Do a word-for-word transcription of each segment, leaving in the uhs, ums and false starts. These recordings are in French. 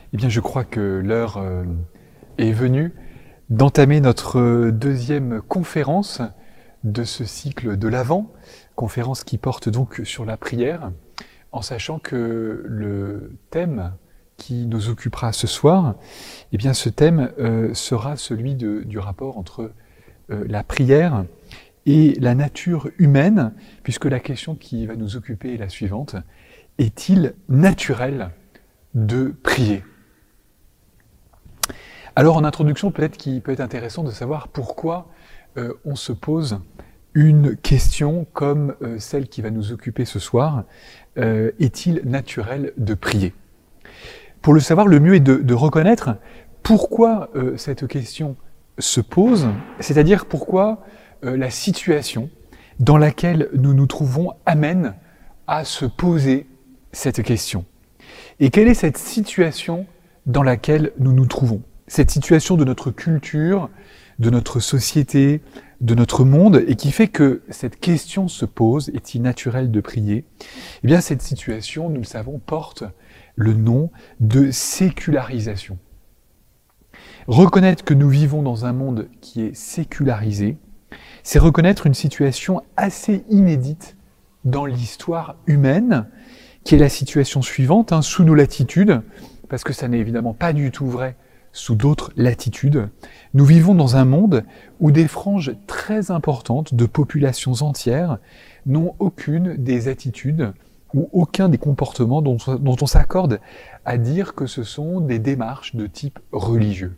Eh bien, je crois que l'heure euh, est venue d'entamer notre deuxième conférence de ce cycle de l'Avent, conférence qui porte donc sur la prière, en sachant que le thème qui nous occupera ce soir, eh bien, ce thème euh, sera celui de, du rapport entre euh, la prière et la nature humaine, puisque la question qui va nous occuper est la suivante: est-il naturel de prier ? Alors en introduction, peut-être qu'il peut être intéressant de savoir pourquoi euh, on se pose une question comme euh, celle qui va nous occuper ce soir. Euh, est-il naturel de prier ? Pour le savoir, le mieux est de, de reconnaître pourquoi euh, cette question se pose, c'est-à-dire pourquoi euh, la situation dans laquelle nous nous trouvons amène à se poser cette question. Et quelle est cette situation dans laquelle nous nous trouvons ? Cette situation de notre culture, de notre société, de notre monde, et qui fait que cette question se pose, est-il naturel de prier ? Eh bien, cette situation, nous le savons, porte le nom de sécularisation. Reconnaître que nous vivons dans un monde qui est sécularisé, c'est reconnaître une situation assez inédite dans l'histoire humaine, qui est la situation suivante, hein, sous nos latitudes, parce que ça n'est évidemment pas du tout vrai sous d'autres latitudes. Nous vivons dans un monde où des franges très importantes de populations entières n'ont aucune des attitudes ou aucun des comportements dont, dont on s'accorde à dire que ce sont des démarches de type religieux.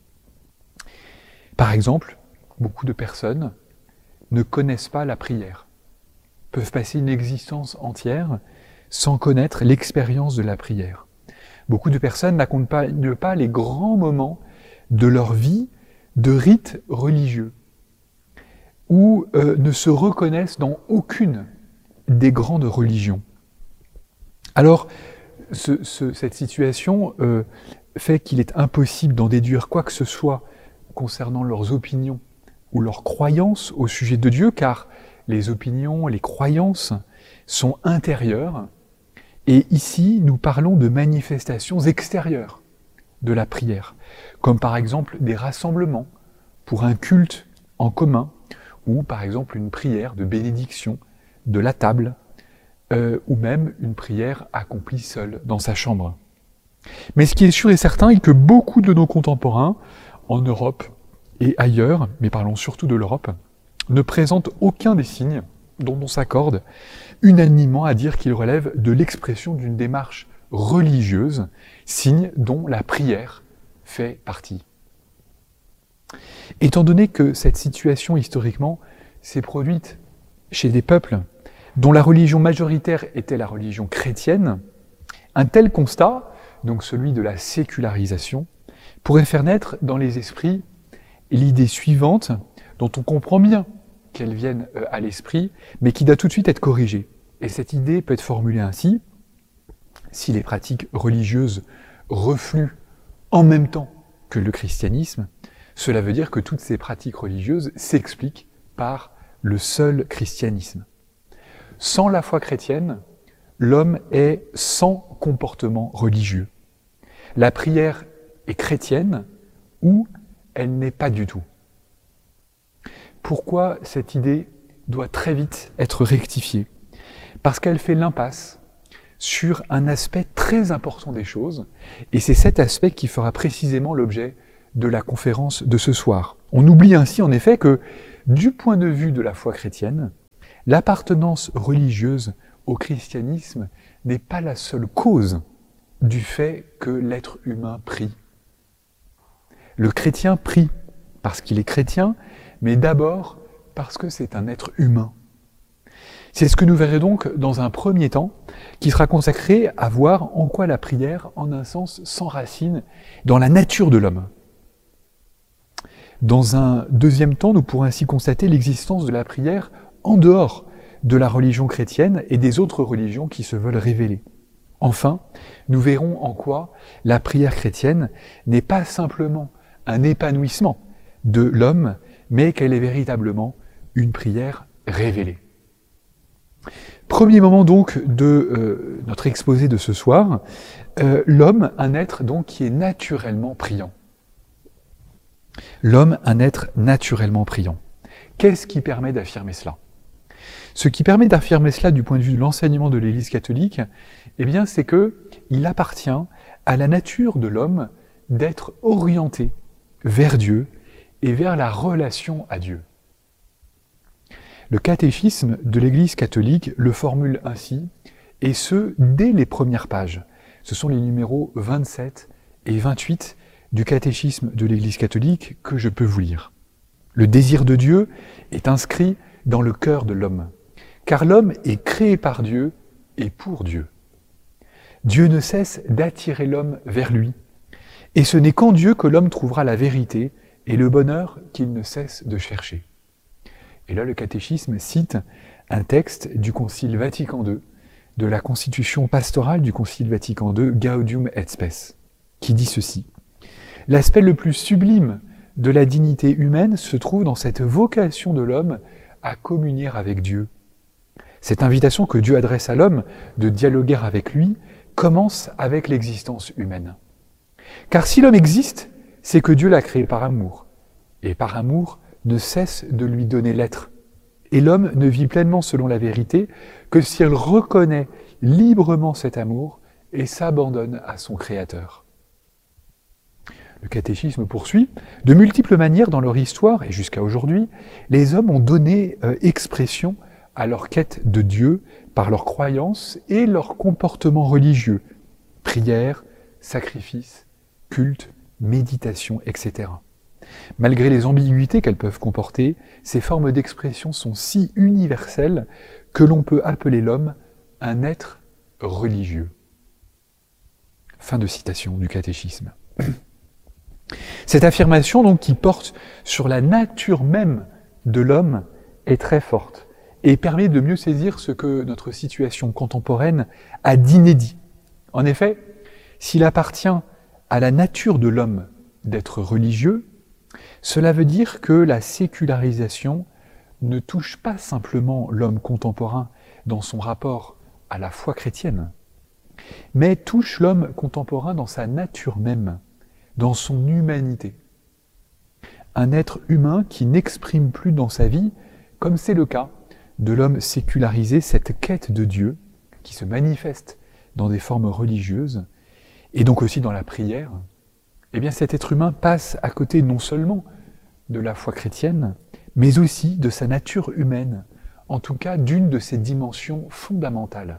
Par exemple, beaucoup de personnes ne connaissent pas la prière, peuvent passer une existence entière sans connaître l'expérience de la prière. Beaucoup de personnes n'accompagnent pas les grands moments de leur vie de rites religieux, ou euh, ne se reconnaissent dans aucune des grandes religions. Alors, ce, ce, cette situation euh, fait qu'il est impossible d'en déduire quoi que ce soit concernant leurs opinions ou leurs croyances au sujet de Dieu, car les opinions, les croyances sont intérieures. Et ici, nous parlons de manifestations extérieures de la prière, comme par exemple des rassemblements pour un culte en commun, ou par exemple une prière de bénédiction de la table, euh, ou même une prière accomplie seule dans sa chambre. Mais ce qui est sûr et certain est que beaucoup de nos contemporains, en Europe et ailleurs, mais parlons surtout de l'Europe, ne présentent aucun des signes dont on s'accorde unanimement à dire qu'il relève de l'expression d'une démarche religieuse, signe dont la prière fait partie. Étant donné que cette situation historiquement s'est produite chez des peuples dont la religion majoritaire était la religion chrétienne, un tel constat, donc celui de la sécularisation, pourrait faire naître dans les esprits l'idée suivante, dont on comprend bien qu'elles viennent à l'esprit, mais qui doit tout de suite être corrigée. Et cette idée peut être formulée ainsi: si les pratiques religieuses refluent en même temps que le christianisme, cela veut dire que toutes ces pratiques religieuses s'expliquent par le seul christianisme. Sans la foi chrétienne, l'homme est sans comportement religieux. La prière est chrétienne ou elle n'est pas du tout. Pourquoi cette idée doit très vite être rectifiée ? Parce qu'elle fait l'impasse sur un aspect très important des choses, et c'est cet aspect qui fera précisément l'objet de la conférence de ce soir. On oublie ainsi en effet que, du point de vue de la foi chrétienne, l'appartenance religieuse au christianisme n'est pas la seule cause du fait que l'être humain prie. Le chrétien prie parce qu'il est chrétien, mais d'abord parce que c'est un être humain. C'est ce que nous verrons donc dans un premier temps, qui sera consacré à voir en quoi la prière, en un sens, s'enracine dans la nature de l'homme. Dans un deuxième temps, nous pourrons ainsi constater l'existence de la prière en dehors de la religion chrétienne et des autres religions qui se veulent révéler. Enfin, nous verrons en quoi la prière chrétienne n'est pas simplement un épanouissement de l'homme, mais qu'elle est véritablement une prière révélée. Premier moment donc de euh, notre exposé de ce soir, euh, l'homme, un être donc qui est naturellement priant. L'homme, un être naturellement priant. Qu'est-ce qui permet d'affirmer cela? Ce qui permet d'affirmer cela du point de vue de l'enseignement de l'Église catholique, eh bien, c'est que il appartient à la nature de l'homme d'être orienté vers Dieu et vers la relation à Dieu. Le catéchisme de l'Église catholique le formule ainsi, et ce, dès les premières pages. Ce sont les numéros vingt-sept et vingt-huit du catéchisme de l'Église catholique que je peux vous lire. Le désir de Dieu est inscrit dans le cœur de l'homme, car l'homme est créé par Dieu et pour Dieu. Dieu ne cesse d'attirer l'homme vers lui, et ce n'est qu'en Dieu que l'homme trouvera la vérité et le bonheur qu'il ne cesse de chercher. Et là, le catéchisme cite un texte du Concile Vatican deux, de la constitution pastorale du Concile Vatican deux, Gaudium et Spes, qui dit ceci. L'aspect le plus sublime de la dignité humaine se trouve dans cette vocation de l'homme à communier avec Dieu. Cette invitation que Dieu adresse à l'homme de dialoguer avec lui commence avec l'existence humaine. Car si l'homme existe, c'est que Dieu l'a créé par amour, et par amour ne cesse de lui donner l'être. Et l'homme ne vit pleinement selon la vérité que si elle reconnaît librement cet amour et s'abandonne à son Créateur. Le catéchisme poursuit, de multiples manières dans leur histoire et jusqu'à aujourd'hui, les hommes ont donné euh, expression à leur quête de Dieu par leur croyance et leur comportement religieux, prière, sacrifice, culte, méditation, et cetera. Malgré les ambiguïtés qu'elles peuvent comporter, ces formes d'expression sont si universelles que l'on peut appeler l'homme un être religieux. Fin de citation du catéchisme. Cette affirmation, donc, qui porte sur la nature même de l'homme, est très forte et permet de mieux saisir ce que notre situation contemporaine a d'inédit. En effet, s'il appartient à la nature de l'homme d'être religieux, cela veut dire que la sécularisation ne touche pas simplement l'homme contemporain dans son rapport à la foi chrétienne, mais touche l'homme contemporain dans sa nature même, dans son humanité. Un être humain qui n'exprime plus dans sa vie, comme c'est le cas de l'homme sécularisé, cette quête de Dieu qui se manifeste dans des formes religieuses et donc aussi dans la prière, eh bien cet être humain passe à côté non seulement de la foi chrétienne, mais aussi de sa nature humaine, en tout cas d'une de ses dimensions fondamentales.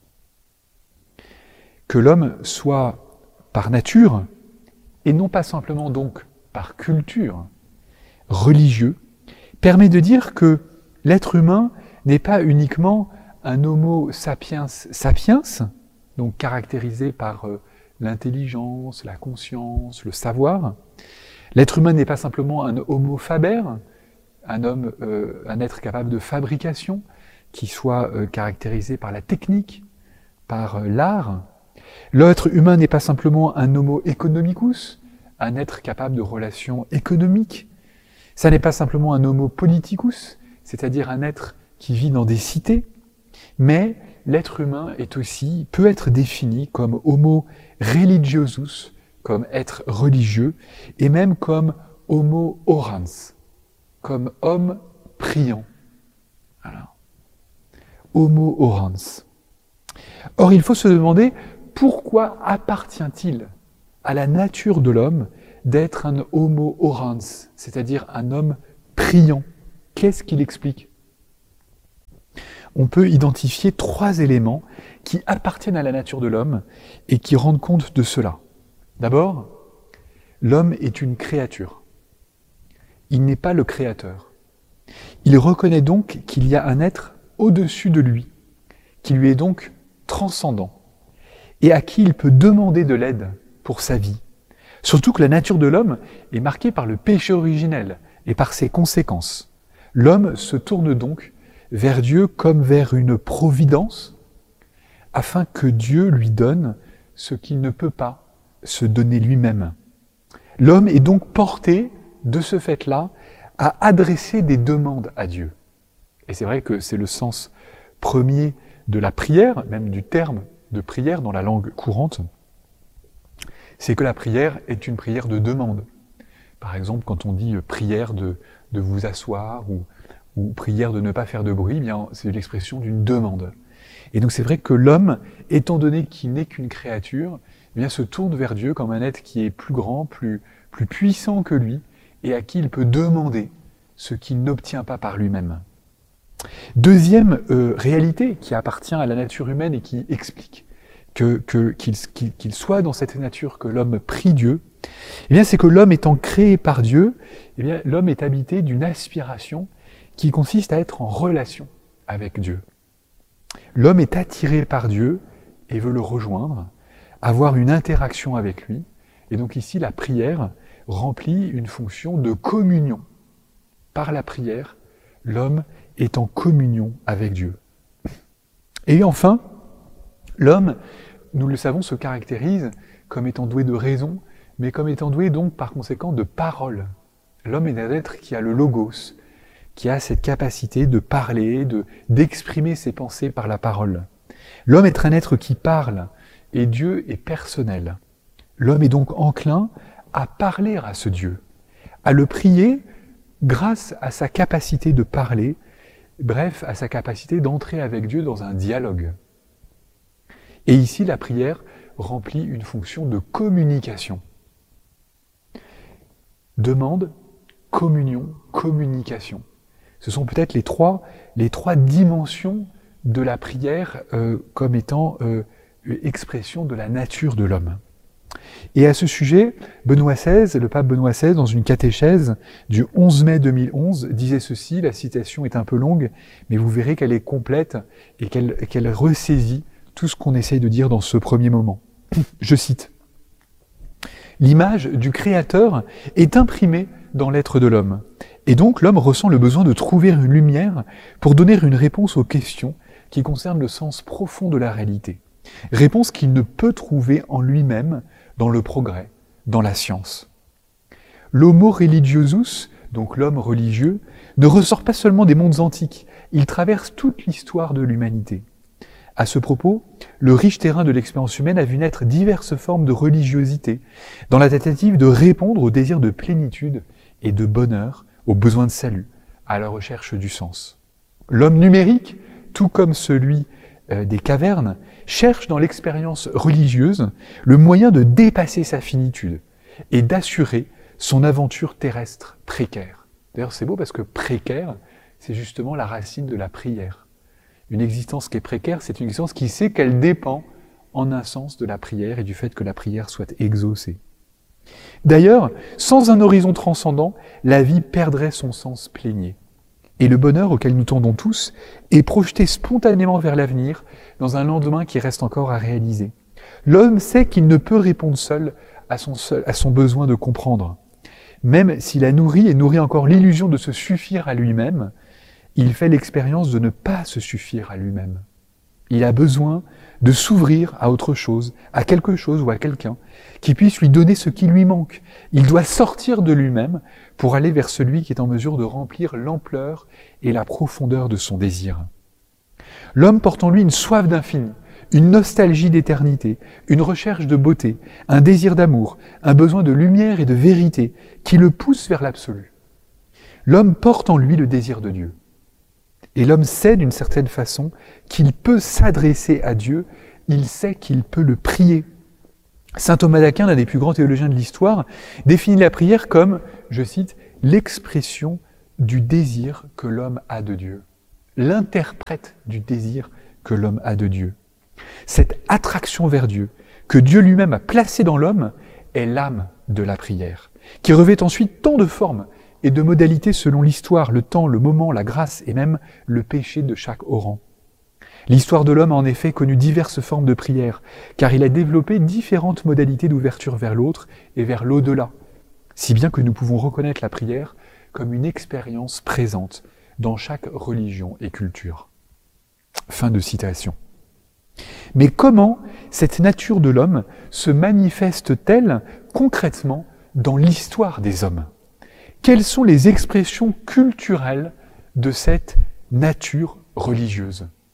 Que l'homme soit par nature, et non pas simplement donc par culture, religieux, permet de dire que l'être humain n'est pas uniquement un homo sapiens sapiens, donc caractérisé par euh, l'intelligence, la conscience, le savoir. L'être humain n'est pas simplement un homo faber, un homme, euh, un être capable de fabrication, qui soit euh, caractérisé par la technique, par euh, l'art. L'être humain n'est pas simplement un homo economicus, un être capable de relations économiques. Ça n'est pas simplement un homo politicus, c'est-à-dire un être qui vit dans des cités, mais l'être humain est aussi, peut être défini comme homo religiosus, comme être religieux, et même comme homo orans, comme homme priant. Voilà. Homo orans. Or, il faut se demander pourquoi appartient-il à la nature de l'homme d'être un homo orans, c'est-à-dire un homme priant. Qu'est-ce qu'il explique? On peut identifier trois éléments qui appartiennent à la nature de l'homme et qui rendent compte de cela. D'abord, l'homme est une créature. Il n'est pas le créateur. Il reconnaît donc qu'il y a un être au-dessus de lui, qui lui est donc transcendant, et à qui il peut demander de l'aide pour sa vie. Surtout que la nature de l'homme est marquée par le péché originel et par ses conséquences. L'homme se tourne donc vers Dieu comme vers une providence, afin que Dieu lui donne ce qu'il ne peut pas se donner lui-même. L'homme est donc porté, de ce fait-là, à adresser des demandes à Dieu. Et c'est vrai que c'est le sens premier de la prière, même du terme de prière dans la langue courante, c'est que la prière est une prière de demande. Par exemple, quand on dit prière de, de vous asseoir ou, ou prière de ne pas faire de bruit, eh bien, c'est l'expression d'une demande. Et donc c'est vrai que l'homme, étant donné qu'il n'est qu'une créature, eh bien, se tourne vers Dieu comme un être qui est plus grand, plus, plus puissant que lui, et à qui il peut demander ce qu'il n'obtient pas par lui-même. Deuxième euh, réalité qui appartient à la nature humaine et qui explique que, que, qu'il, qu'il, qu'il soit dans cette nature que l'homme prie Dieu, eh bien, c'est que l'homme étant créé par Dieu, eh bien, l'homme est habité d'une aspiration qui consiste à être en relation avec Dieu. L'homme est attiré par Dieu et veut le rejoindre, avoir une interaction avec lui. Et donc ici, la prière remplit une fonction de communion. Par la prière, l'homme est en communion avec Dieu. Et enfin, l'homme, nous le savons, se caractérise comme étant doué de raison, mais comme étant doué donc par conséquent de parole. L'homme est un être qui a le logos, qui a cette capacité de parler, de, d'exprimer ses pensées par la parole. L'homme est un être qui parle, et Dieu est personnel. L'homme est donc enclin à parler à ce Dieu, à le prier grâce à sa capacité de parler, bref, à sa capacité d'entrer avec Dieu dans un dialogue. Et ici, la prière remplit une fonction de communication. Demande, communion, communication. Ce sont peut-être les trois, les trois dimensions de la prière euh, comme étant euh, expression de la nature de l'homme. Et à ce sujet, Benoît seize, le pape Benoît seize, dans une catéchèse du onze mai deux mille onze, disait ceci, la citation est un peu longue, mais vous verrez qu'elle est complète et qu'elle, qu'elle ressaisit tout ce qu'on essaye de dire dans ce premier moment. Je cite. « L'image du Créateur est imprimée dans l'être de l'homme, et donc l'homme ressent le besoin de trouver une lumière pour donner une réponse aux questions qui concernent le sens profond de la réalité. Réponse qu'il ne peut trouver en lui-même dans le progrès, dans la science. L'homo religiosus, donc l'homme religieux, ne ressort pas seulement des mondes antiques, il traverse toute l'histoire de l'humanité. À ce propos, le riche terrain de l'expérience humaine a vu naître diverses formes de religiosité, dans la tentative de répondre au désir de plénitude et de bonheur, aux besoins de salut, à la recherche du sens. L'homme numérique, tout comme celui euh, des cavernes, cherche dans l'expérience religieuse le moyen de dépasser sa finitude et d'assurer son aventure terrestre précaire. D'ailleurs, c'est beau parce que précaire, c'est justement la racine de la prière. Une existence qui est précaire, c'est une existence qui sait qu'elle dépend en un sens de la prière et du fait que la prière soit exaucée. D'ailleurs, sans un horizon transcendant, la vie perdrait son sens plénier. Et le bonheur auquel nous tendons tous est projeté spontanément vers l'avenir, dans un lendemain qui reste encore à réaliser. L'homme sait qu'il ne peut répondre seul à son, seul, à son besoin de comprendre. Même s'il a nourri et nourrit encore l'illusion de se suffire à lui-même, il fait l'expérience de ne pas se suffire à lui-même. Il a besoin de s'ouvrir à autre chose, à quelque chose ou à quelqu'un, qui puisse lui donner ce qui lui manque. Il doit sortir de lui-même pour aller vers celui qui est en mesure de remplir l'ampleur et la profondeur de son désir. L'homme porte en lui une soif d'infini, une nostalgie d'éternité, une recherche de beauté, un désir d'amour, un besoin de lumière et de vérité qui le pousse vers l'absolu. L'homme porte en lui le désir de Dieu. Et l'homme sait d'une certaine façon qu'il peut s'adresser à Dieu, il sait qu'il peut le prier. Saint Thomas d'Aquin, l'un des plus grands théologiens de l'histoire, définit la prière comme, je cite, l'expression du désir que l'homme a de Dieu. L'interprète du désir que l'homme a de Dieu. Cette attraction vers Dieu, que Dieu lui-même a placée dans l'homme, est l'âme de la prière, qui revêt ensuite tant de formes et de modalités selon l'histoire, le temps, le moment, la grâce et même le péché de chaque orang. L'histoire de l'homme a en effet connu diverses formes de prière, car il a développé différentes modalités d'ouverture vers l'autre et vers l'au-delà, si bien que nous pouvons reconnaître la prière comme une expérience présente dans chaque religion et culture. Fin de citation. Mais comment cette nature de l'homme se manifeste-t-elle concrètement dans l'histoire des hommes ? Quelles sont les expressions culturelles de cette nature religieuse ?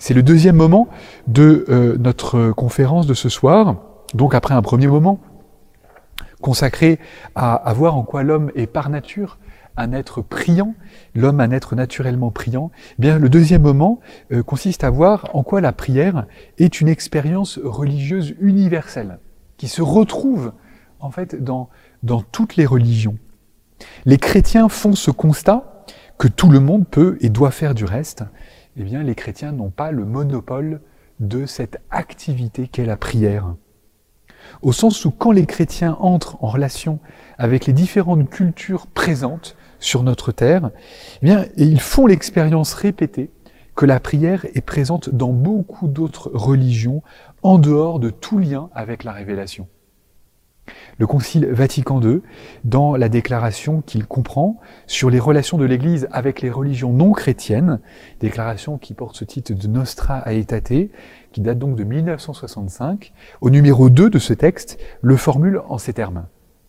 C'est le deuxième moment de euh, notre conférence de ce soir. Donc après un premier moment consacré à, à voir en quoi l'homme est par nature un être priant, l'homme un être naturellement priant, eh bien le deuxième moment euh, consiste à voir en quoi la prière est une expérience religieuse universelle, qui se retrouve en fait dans, dans toutes les religions. Les chrétiens font ce constat que tout le monde peut et doit faire du reste. Eh bien les chrétiens n'ont pas le monopole de cette activité qu'est la prière. Au sens où quand les chrétiens entrent en relation avec les différentes cultures présentes sur notre terre, eh bien, ils font l'expérience répétée que la prière est présente dans beaucoup d'autres religions en dehors de tout lien avec la révélation. Le Concile Vatican deux, dans la déclaration qu'il comprend sur les relations de l'Église avec les religions non chrétiennes, déclaration qui porte ce titre de Nostra Aetate, qui date donc de mille neuf cent soixante-cinq, au numéro deux de ce texte, le formule en ces termes.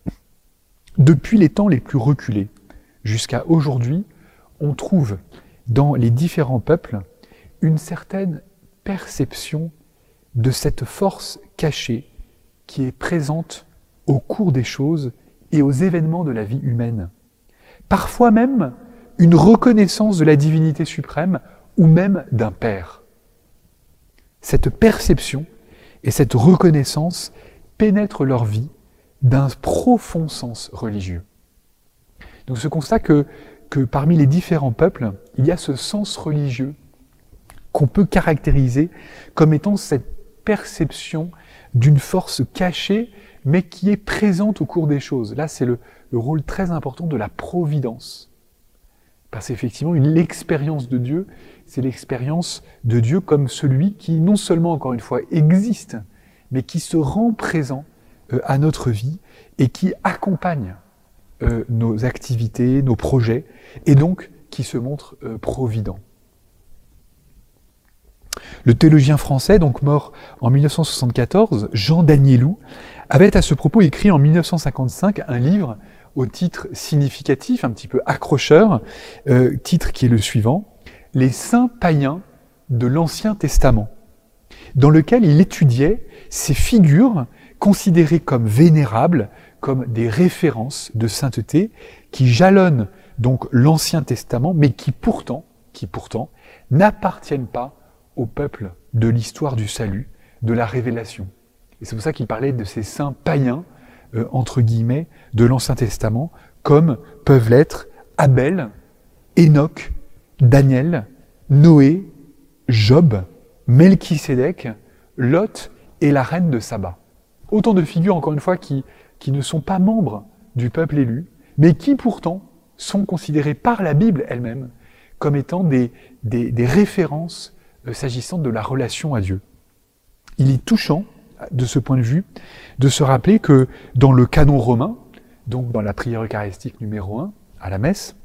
Depuis les temps les plus reculés jusqu'à aujourd'hui, on trouve dans les différents peuples une certaine perception de cette force cachée qui est présente au cours des choses et aux événements de la vie humaine. Parfois même une reconnaissance de la divinité suprême ou même d'un Père. Cette perception et cette reconnaissance pénètrent leur vie d'un profond sens religieux. Donc ce constat que, que parmi les différents peuples, il y a ce sens religieux qu'on peut caractériser comme étant cette perception d'une force cachée, mais qui est présente au cours des choses. Là, c'est le, le rôle très important de la providence. Parce qu'effectivement, une, l'expérience de Dieu, c'est l'expérience de Dieu comme celui qui, non seulement, encore une fois, existe, mais qui se rend présent euh, à notre vie et qui accompagne euh, nos activités, nos projets, et donc qui se montre euh, provident. Le théologien français, donc mort en mille neuf cent soixante-quatorze, Jean Daniélou, avait à ce propos écrit en mille neuf cent cinquante-cinq un livre au titre significatif, un petit peu accrocheur, euh, titre qui est le suivant, « Les saints païens de l'Ancien Testament », dans lequel il étudiait ces figures considérées comme vénérables, comme des références de sainteté, qui jalonnent donc l'Ancien Testament, mais qui pourtant, qui pourtant n'appartiennent pas au peuple de l'histoire du salut, de la révélation. Et c'est pour ça qu'il parlait de ces saints païens, euh, entre guillemets, de l'Ancien Testament, comme peuvent l'être Abel, Enoch, Daniel, Noé, Job, Melchisédek, Lot et la reine de Saba. Autant de figures, encore une fois, qui, qui ne sont pas membres du peuple élu, mais qui pourtant sont considérées par la Bible elle-même comme étant des, des, des références euh, s'agissant de la relation à Dieu. Il est touchant, de ce point de vue, de se rappeler que dans le canon romain, donc dans la prière eucharistique numéro un, à la messe,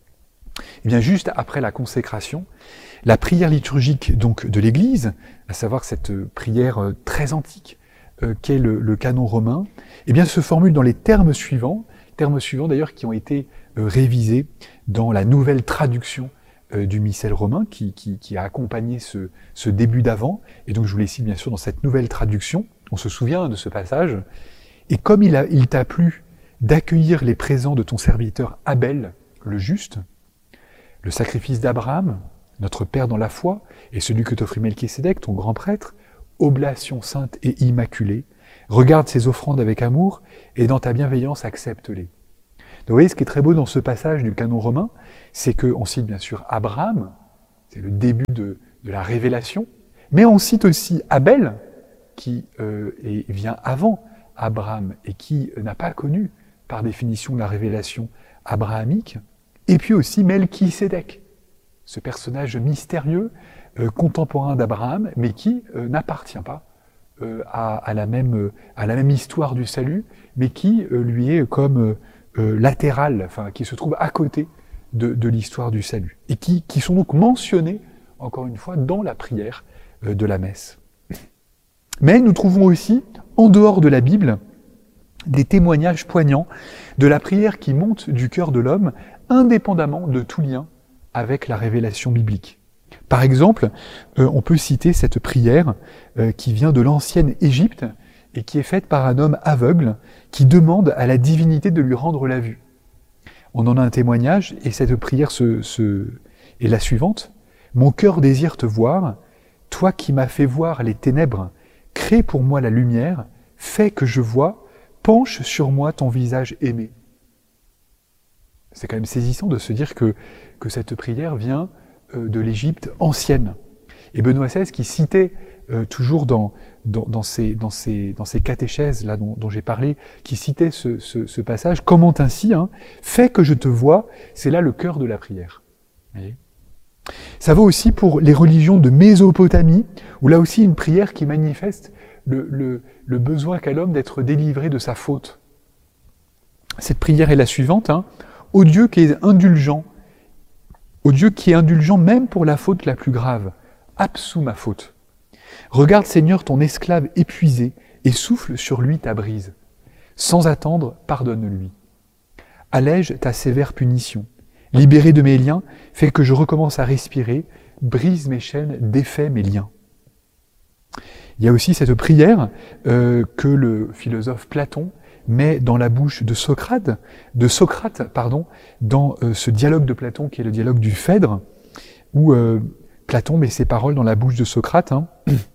et bien juste après la consécration, la prière liturgique donc de l'Église, à savoir cette prière très antique euh, qu'est le, le canon romain, et bien se formule dans les termes suivants, termes suivants d'ailleurs qui ont été euh, révisés dans la nouvelle traduction euh, du missel romain qui, qui, qui a accompagné ce, ce début d'avant, et donc je vous les cite bien sûr dans cette nouvelle traduction, on se souvient de ce passage, et comme il, a, il t'a plu d'accueillir les présents de ton serviteur Abel, le juste, le sacrifice d'Abraham, notre Père dans la foi, et celui que t'offrit Melchisédek, ton grand prêtre, oblation sainte et immaculée, regarde ces offrandes avec amour, et dans ta bienveillance accepte-les. Donc vous voyez, ce qui est très beau dans ce passage du canon romain, c'est qu'on cite bien sûr Abraham, c'est le début de, de la révélation, mais on cite aussi Abel, qui euh, est, vient avant Abraham, et qui n'a pas connu, par définition, la révélation abrahamique, et puis aussi Melchisédek, ce personnage mystérieux, euh, contemporain d'Abraham, mais qui euh, n'appartient pas euh, à, à, la même, euh, à la même histoire du salut, mais qui euh, lui est comme euh, latéral, enfin qui se trouve à côté de, de l'histoire du salut, et qui, qui sont donc mentionnés, encore une fois, dans la prière euh, de la messe. Mais nous trouvons aussi, en dehors de la Bible, des témoignages poignants de la prière qui monte du cœur de l'homme, indépendamment de tout lien avec la révélation biblique. Par exemple, euh, on peut citer cette prière euh, qui vient de l'ancienne Égypte et qui est faite par un homme aveugle qui demande à la divinité de lui rendre la vue. On en a un témoignage, et cette prière se, se... est la suivante. « Mon cœur désire te voir, toi qui m'as fait voir les ténèbres, crée pour moi la lumière, fais que je vois, penche sur moi ton visage aimé. » C'est quand même saisissant de se dire que, que cette prière vient euh, de l'Égypte ancienne. Et Benoît seize, qui citait euh, toujours dans, dans, dans, ces, dans, ces, dans ces catéchèses là, dont, dont j'ai parlé, qui citait ce, ce, ce passage, commente ainsi, hein, « Fais que je te vois », c'est là le cœur de la prière. Vous voyez ? Ça vaut aussi pour les religions de Mésopotamie, où là aussi une prière qui manifeste le, le, le besoin qu'a l'homme d'être délivré de sa faute. Cette prière est la suivante, hein, « Ô Dieu qui est indulgent, ô Dieu qui est indulgent même pour la faute la plus grave, absous ma faute. Regarde Seigneur ton esclave épuisé et souffle sur lui ta brise. Sans attendre, pardonne-lui. Allège ta sévère punition. Libéré de mes liens, fais que je recommence à respirer, brise mes chaînes, défais mes liens. » Il y a aussi cette prière euh, que le philosophe Platon met dans la bouche de Socrate, de Socrate pardon, dans euh, ce dialogue de Platon qui est le dialogue du Phèdre, où euh, Platon met ses paroles dans la bouche de Socrate, hein,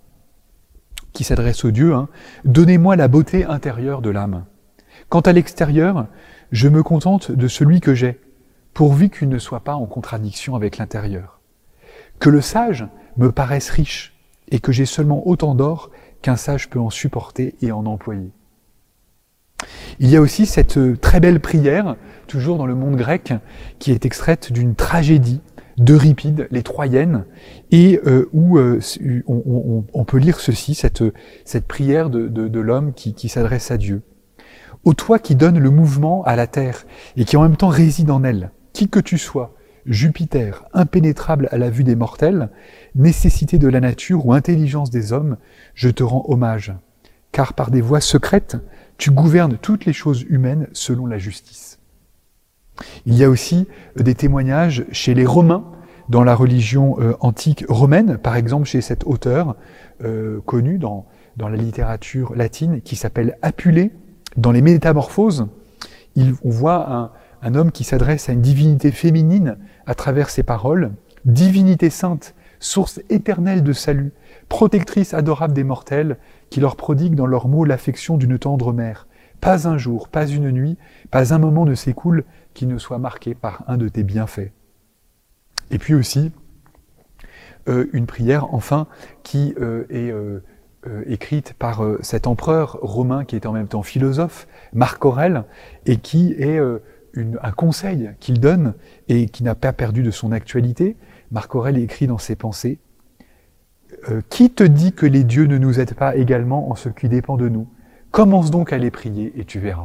qui s'adresse au Dieu, hein, « Donnez-moi la beauté intérieure de l'âme. Quant à l'extérieur, je me contente de celui que j'ai, pourvu qu'il ne soit pas en contradiction avec l'intérieur. Que le sage me paraisse riche, et que j'ai seulement autant d'or qu'un sage peut en supporter et en employer. » Il y a aussi cette très belle prière, toujours dans le monde grec, qui est extraite d'une tragédie d'Euripide, les Troyennes, et euh, où euh, on, on, on peut lire ceci, cette, cette prière de, de, de l'homme qui, qui s'adresse à Dieu. « Ô toi qui donnes le mouvement à la terre, et qui en même temps réside en elle, qui que tu sois, Jupiter, impénétrable à la vue des mortels, nécessité de la nature ou intelligence des hommes, je te rends hommage, car par des voies secrètes, tu gouvernes toutes les choses humaines selon la justice. » Il y a aussi des témoignages chez les Romains, dans la religion euh, antique romaine, par exemple chez cet auteur euh, connu dans, dans la littérature latine, qui s'appelle Apulée, dans les Métamorphoses. Il, on voit un, un homme qui s'adresse à une divinité féminine à travers ses paroles, « Divinité sainte, source éternelle de salut, protectrice adorable des mortels, qui leur prodigue dans leurs mots l'affection d'une tendre mère. Pas un jour, pas une nuit, pas un moment ne s'écoule qui ne soit marqué par un de tes bienfaits. » Et puis aussi, euh, une prière, enfin, qui euh, est euh, euh, écrite par euh, cet empereur romain qui était en même temps philosophe, Marc Aurèle, et qui est euh, une, un conseil qu'il donne et qui n'a pas perdu de son actualité. Marc Aurèle écrit dans ses pensées euh, « Qui te dit que les dieux ne nous aident pas également en ce qui dépend de nous ? Commence donc à les prier et tu verras. »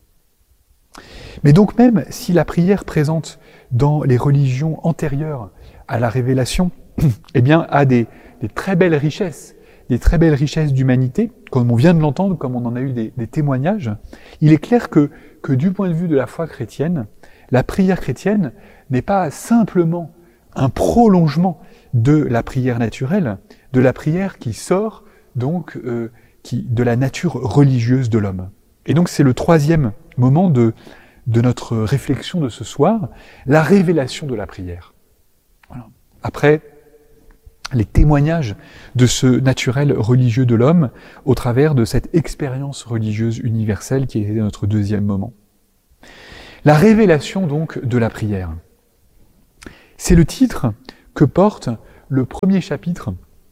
Mais donc même si la prière présente dans les religions antérieures à la révélation, eh bien, a des, des très belles richesses, des très belles richesses d'humanité, comme on vient de l'entendre, comme on en a eu des, des témoignages, il est clair que, que du point de vue de la foi chrétienne, la prière chrétienne n'est pas simplement un prolongement de la prière naturelle, de la prière qui sort donc euh, qui, de la nature religieuse de l'homme. Et donc c'est le troisième moment de, de notre réflexion de ce soir, la révélation de la prière. Voilà. Après les témoignages de ce naturel religieux de l'homme au travers de cette expérience religieuse universelle qui était notre deuxième moment. La révélation donc de la prière. C'est le titre que porte le premier chapitre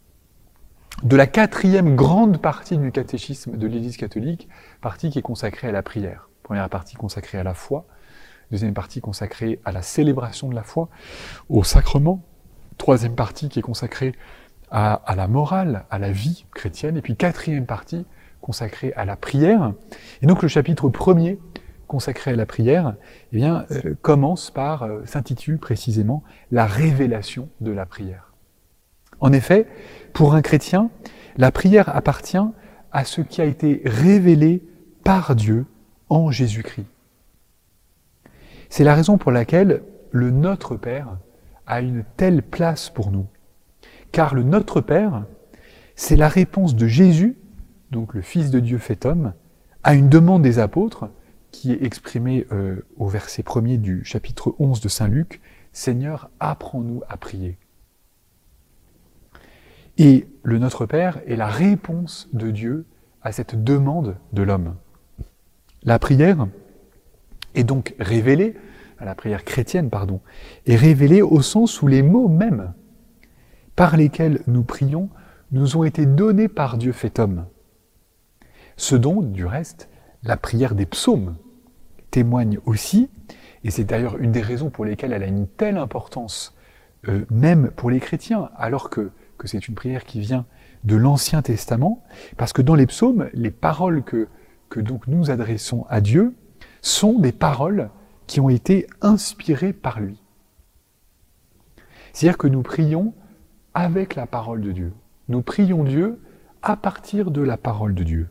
de la quatrième grande partie du catéchisme de l'Église catholique, partie qui est consacrée à la prière. Première partie consacrée à la foi, deuxième partie consacrée à la célébration de la foi, au sacrement, troisième partie qui est consacrée à, à la morale, à la vie chrétienne, et puis quatrième partie consacrée à la prière. Et donc le chapitre premier, consacré à la prière, eh bien, euh, commence par, euh, s'intitule précisément « La révélation de la prière ». En effet, pour un chrétien, la prière appartient à ce qui a été révélé par Dieu en Jésus-Christ. C'est la raison pour laquelle le Notre Père a une telle place pour nous. car le Notre Père, c'est la réponse de Jésus, donc le Fils de Dieu fait homme, à une demande des apôtres, qui est exprimée euh, au verset premier du chapitre onze de Saint Luc, « Seigneur, apprends-nous à prier ». Et le Notre Père est la réponse de Dieu à cette demande de l'homme. La prière est donc révélée, la prière chrétienne, pardon, est révélée au sens où les mots mêmes par lesquels nous prions nous ont été donnés par Dieu fait homme. Ce dont, du reste, la prière des psaumes témoigne aussi, et c'est d'ailleurs une des raisons pour lesquelles elle a une telle importance, euh, même pour les chrétiens, alors que, que c'est une prière qui vient de l'Ancien Testament, parce que dans les psaumes, les paroles que, que donc nous adressons à Dieu sont des paroles qui ont été inspirées par lui. C'est-à-dire que nous prions avec la parole de Dieu. Nous prions Dieu à partir de la parole de Dieu.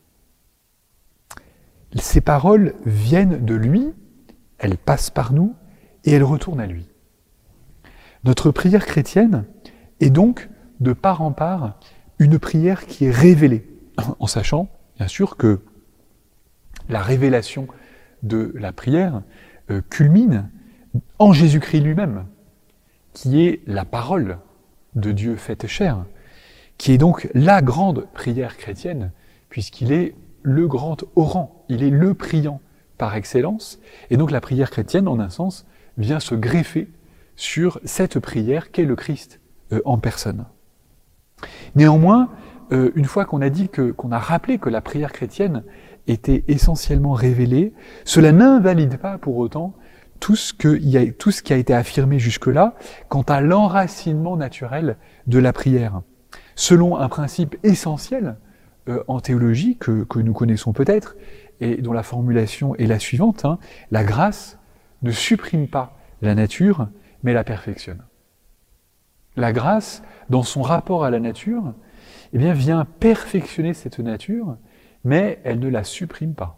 Ces paroles viennent de lui, elles passent par nous et elles retournent à lui. Notre prière chrétienne est donc, de part en part, une prière qui est révélée, en sachant, bien sûr, que la révélation de la prière euh, culmine en Jésus-Christ lui-même, qui est la parole de Dieu faite chair, qui est donc la grande prière chrétienne, puisqu'il est le grand orant, il est le priant par excellence, et donc la prière chrétienne, en un sens, vient se greffer sur cette prière qu'est le Christ euh, en personne. Néanmoins, euh, une fois qu'on a dit que, qu'on a rappelé que la prière chrétienne était essentiellement révélée, cela n'invalide pas pour autant tout ce, que, y a, tout ce qui a été affirmé jusque-là quant à l'enracinement naturel de la prière. Selon un principe essentiel euh, en théologie que, que nous connaissons peut-être, et dont la formulation est la suivante, hein, la grâce ne supprime pas la nature, mais la perfectionne. La grâce, dans son rapport à la nature, eh bien, vient perfectionner cette nature, mais elle ne la supprime pas.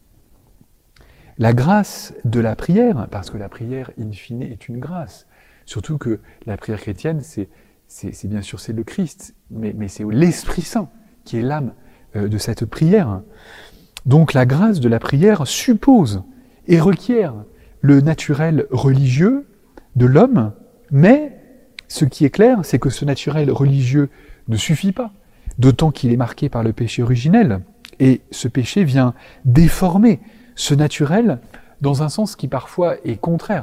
La grâce de la prière, parce que la prière, in fine, est une grâce, surtout que la prière chrétienne, c'est, c'est, c'est bien sûr c'est le Christ, mais, mais c'est l'Esprit Saint qui est l'âme euh, de cette prière. Donc la grâce de la prière suppose et requiert le naturel religieux de l'homme, mais ce qui est clair, c'est que ce naturel religieux ne suffit pas, d'autant qu'il est marqué par le péché originel, et ce péché vient déformer ce naturel dans un sens qui parfois est contraire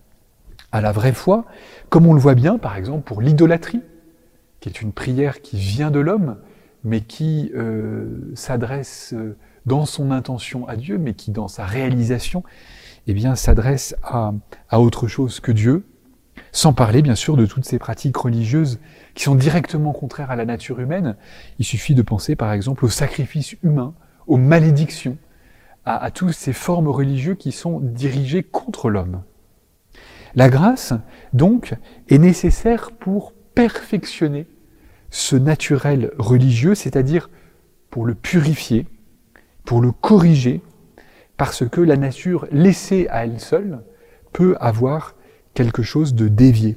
à la vraie foi, comme on le voit bien par exemple pour l'idolâtrie, qui est une prière qui vient de l'homme, mais qui euh, s'adresse dans son intention à Dieu, mais qui dans sa réalisation eh bien, s'adresse à, à autre chose que Dieu, sans parler bien sûr de toutes ces pratiques religieuses qui sont directement contraires à la nature humaine. Il suffit de penser par exemple au sacrifice humain, aux malédictions, à, à toutes ces formes religieuses qui sont dirigées contre l'homme. La grâce, donc, est nécessaire pour perfectionner ce naturel religieux, c'est-à-dire pour le purifier, pour le corriger, parce que la nature laissée à elle seule peut avoir quelque chose de dévié.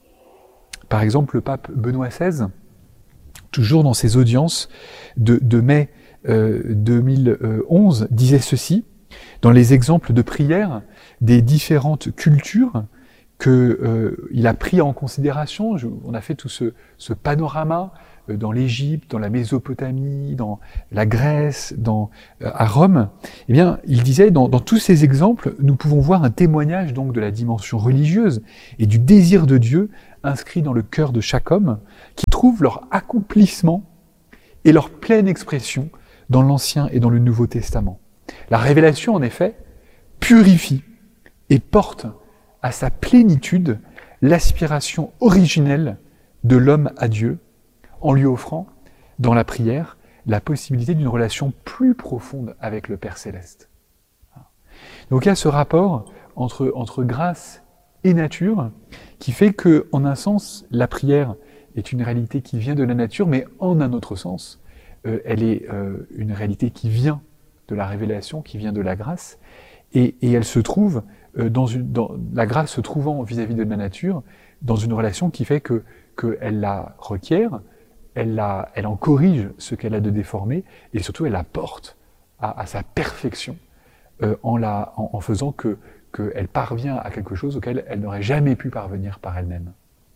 Par exemple, le pape Benoît seize, toujours dans ses audiences de, de mai euh, deux mille onze, disait ceci, dans les exemples de prière des différentes cultures qu'il euh, a pris en considération. Je, on a fait tout ce, ce panorama euh, dans l'Égypte, dans la Mésopotamie, dans la Grèce, dans, euh, à Rome. Eh bien, il disait, dans, dans tous ces exemples, nous pouvons voir un témoignage donc de la dimension religieuse et du désir de Dieu inscrit dans le cœur de chaque homme, qui trouve leur accomplissement et leur pleine expression dans l'Ancien et dans le Nouveau Testament. La révélation, en effet, purifie et porte à sa plénitude l'aspiration originelle de l'homme à Dieu, en lui offrant, dans la prière, la possibilité d'une relation plus profonde avec le Père Céleste. Donc il y a ce rapport entre, entre grâce et nature qui fait que, en un sens, la prière est une réalité qui vient de la nature, mais en un autre sens, euh, elle est euh, une réalité qui vient de la révélation, qui vient de la grâce, et, et elle se trouve euh, dans une, dans, la grâce se trouvant vis-à-vis de la nature, dans une relation qui fait que, qu'elle la requiert, elle, la, elle en corrige ce qu'elle a de déformé, et surtout elle la porte à, à sa perfection euh, en, la, en, en faisant que qu'elle parvient à quelque chose auquel elle n'aurait jamais pu parvenir par elle-même.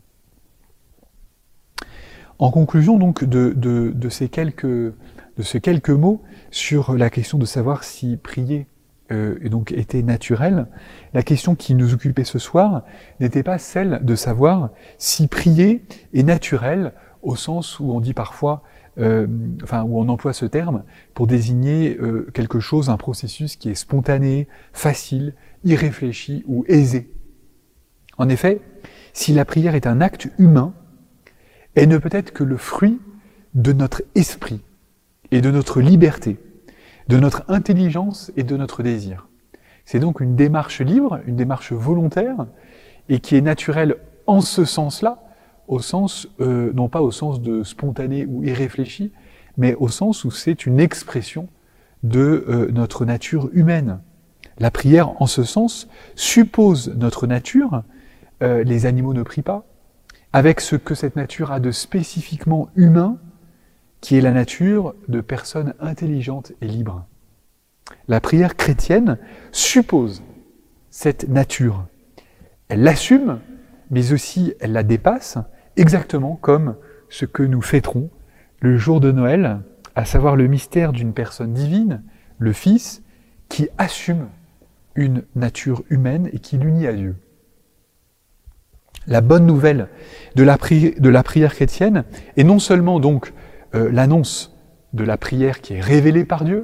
En conclusion donc de, de, de, ces quelques, de ces quelques mots sur la question de savoir si prier euh, donc était naturel, la question qui nous occupait ce soir n'était pas celle de savoir si prier est naturel au sens où on dit parfois, euh, enfin où on emploie ce terme pour désigner euh, quelque chose, un processus qui est spontané, facile, irréfléchi ou aisé. En effet, si la prière est un acte humain, elle ne peut être que le fruit de notre esprit et de notre liberté, de notre intelligence et de notre désir. C'est donc une démarche libre, une démarche volontaire, et qui est naturelle en ce sens-là, au sens, euh, non pas au sens de spontané ou irréfléchi, mais au sens où c'est une expression de euh, notre nature humaine. La prière, en ce sens, suppose notre nature, euh, les animaux ne prient pas, avec ce que cette nature a de spécifiquement humain, qui est la nature de personnes intelligentes et libres. La prière chrétienne suppose cette nature. Elle l'assume, mais aussi elle la dépasse, exactement comme ce que nous fêterons le jour de Noël, à savoir le mystère d'une personne divine, le Fils, qui assume une nature humaine et qui l'unit à Dieu. La bonne nouvelle de la, pri- de la prière chrétienne est non seulement donc euh, l'annonce de la prière qui est révélée par Dieu,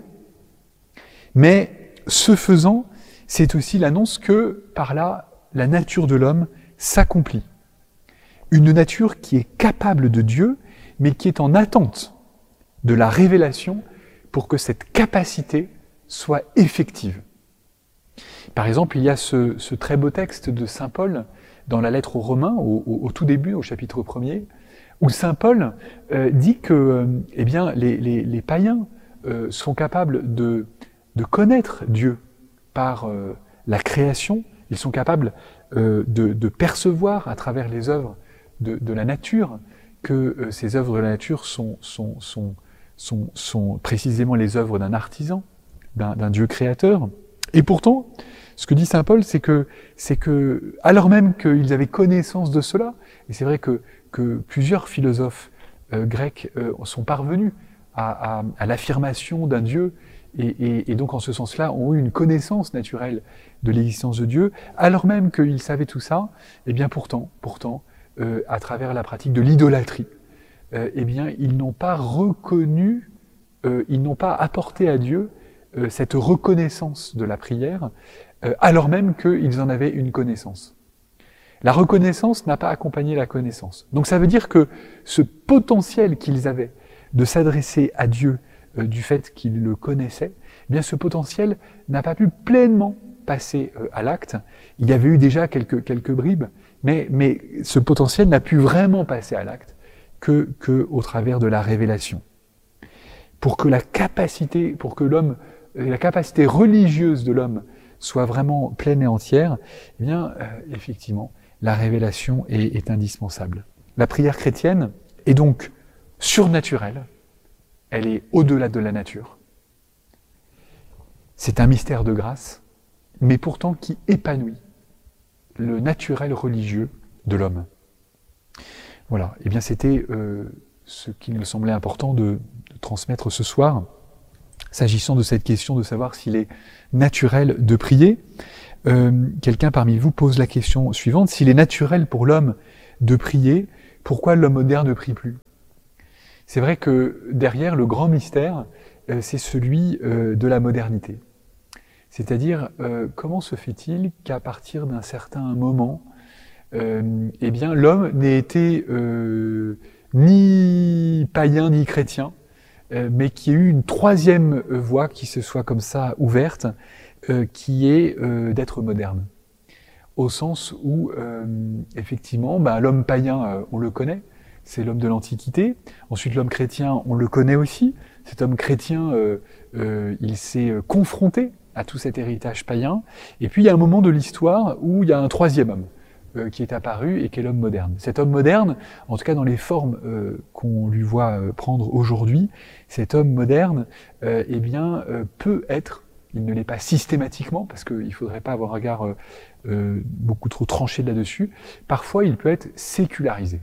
mais ce faisant, c'est aussi l'annonce que par là, la nature de l'homme s'accomplit. Une nature qui est capable de Dieu, mais qui est en attente de la révélation pour que cette capacité soit effective. Par exemple, il y a ce, ce très beau texte de saint Paul dans la lettre aux Romains, au, au, au tout début, au chapitre premier, où saint Paul euh, dit que euh, eh bien, les, les, les païens euh, sont capables de, de connaître Dieu par euh, la création, ils sont capables euh, de, de percevoir à travers les œuvres de, de la nature que euh, ces œuvres de la nature sont, sont, sont, sont, sont précisément les œuvres d'un artisan, d'un, d'un Dieu créateur. Et pourtant, ce que dit saint Paul, c'est que, c'est que, alors même qu'ils avaient connaissance de cela, et c'est vrai que, que plusieurs philosophes euh, grecs euh, sont parvenus à, à, à l'affirmation d'un Dieu, et, et, et donc en ce sens-là ont eu une connaissance naturelle de l'existence de Dieu, alors même qu'ils savaient tout ça, et bien pourtant, pourtant, euh, à travers la pratique de l'idolâtrie, euh, eh bien ils n'ont pas reconnu, euh, ils n'ont pas apporté à Dieu euh, cette reconnaissance de la prière, euh, alors même qu'ils en avaient une connaissance. La reconnaissance n'a pas accompagné la connaissance. Donc ça veut dire que ce potentiel qu'ils avaient de s'adresser à Dieu euh, du fait qu'ils le connaissaient, eh bien ce potentiel n'a pas pu pleinement passer euh, à l'acte. Il y avait eu déjà quelques, quelques bribes, mais, mais ce potentiel n'a pu vraiment passer à l'acte que, que au travers de la révélation. Pour que la capacité, pour que l'homme, la capacité religieuse de l'homme soit vraiment pleine et entière, eh bien, euh, effectivement, la révélation est, est indispensable. La prière chrétienne est donc surnaturelle, elle est au-delà de la nature. C'est un mystère de grâce, mais pourtant qui épanouit le naturel religieux de l'homme. Voilà, et eh bien c'était euh, ce qu'il me semblait important de, de transmettre ce soir, s'agissant de cette question de savoir s'il est naturel de prier. Euh, quelqu'un parmi vous pose la question suivante: s'il est naturel pour l'homme de prier, pourquoi l'homme moderne ne prie plus? C'est vrai que derrière le grand mystère, euh, c'est celui euh, de la modernité. C'est-à-dire, euh, comment se fait-il qu'à partir d'un certain moment, euh, eh bien, l'homme n'ait été euh, ni païen ni chrétien, euh, mais qu'il y ait eu une troisième voie qui se soit comme ça ouverte, euh, qui est euh, d'être moderne. Au sens où, euh, effectivement, bah, l'homme païen, euh, on le connaît, c'est l'homme de l'Antiquité. Ensuite, l'homme chrétien, on le connaît aussi. Cet homme chrétien, euh, euh, il s'est confronté à tout cet héritage païen. Et puis, il y a un moment de l'histoire où il y a un troisième homme, euh, qui est apparu et qui est l'homme moderne. Cet homme moderne, en tout cas dans les formes euh, qu'on lui voit euh, prendre aujourd'hui, cet homme moderne, euh, eh bien, euh, peut être, il ne l'est pas systématiquement, parce qu'il ne faudrait pas avoir un regard euh, euh, beaucoup trop tranché là-dessus, parfois il peut être sécularisé.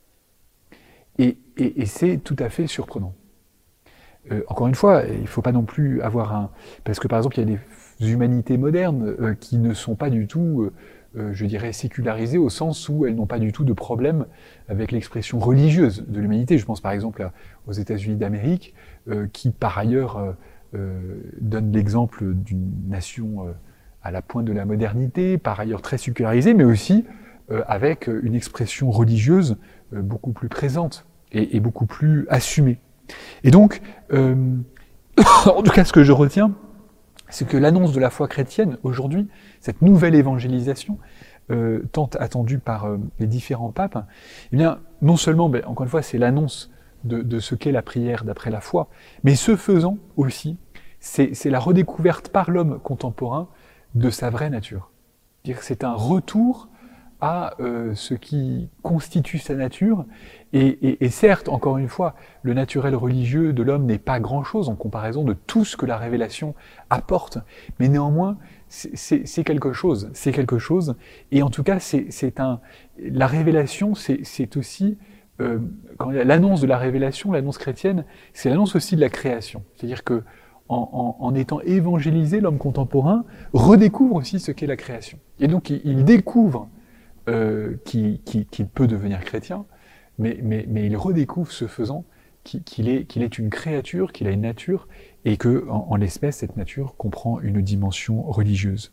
Et, et, et c'est tout à fait surprenant. Euh, encore une fois, il ne faut pas non plus avoir un... Parce que par exemple, il y a des humanités modernes euh, qui ne sont pas du tout, euh, euh, je dirais, sécularisées au sens où elles n'ont pas du tout de problème avec l'expression religieuse de l'humanité. Je pense par exemple à, aux États-Unis d'Amérique, euh, qui par ailleurs euh, euh, donnent l'exemple d'une nation euh, à la pointe de la modernité, par ailleurs très sécularisée, mais aussi euh, avec une expression religieuse euh, beaucoup plus présente et, et beaucoup plus assumée. Et donc, euh, en tout cas, ce que je retiens, c'est que l'annonce de la foi chrétienne, aujourd'hui, cette nouvelle évangélisation, euh, tant attendue par euh, les différents papes, eh bien, non seulement, ben, encore une fois, c'est l'annonce de, de ce qu'est la prière d'après la foi, mais ce faisant aussi, c'est, c'est la redécouverte par l'homme contemporain de sa vraie nature. C'est-à-dire que c'est un retour à euh, ce qui constitue sa nature, et, et, et certes, encore une fois, le naturel religieux de l'homme n'est pas grand-chose en comparaison de tout ce que la révélation apporte, mais néanmoins, c'est, c'est, c'est quelque chose, c'est quelque chose, et en tout cas, c'est, c'est un, la révélation, c'est, c'est aussi, euh, quand l'annonce de la révélation, l'annonce chrétienne, c'est l'annonce aussi de la création, c'est-à-dire que en, en, en étant évangélisé, l'homme contemporain redécouvre aussi ce qu'est la création, et donc il, il découvre Euh, qui, qui, qui peut devenir chrétien, mais, mais, mais il redécouvre ce faisant qu'il, qu'il est, qu'il est une créature, qu'il a une nature, et que, en, en l'espèce, cette nature comprend une dimension religieuse.